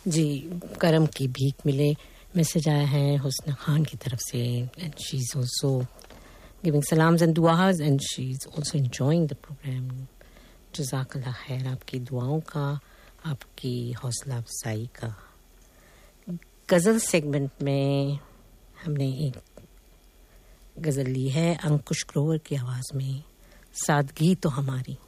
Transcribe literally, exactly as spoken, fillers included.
जी, करम की भीख मिले मैसेज आया है हुस्ना खान की तरफ से and she is also giving Psalms and दुआस and she is also enjoying the programme. जज़ाकल्लाह खैर आपकी दुआओं का, आपकी हौसला अफजाई का. गज़ल सेगमेंट में हमने एक गज़ल ली है अंकुश ग्रोवर की आवाज़ में, सादगी तो हमारी.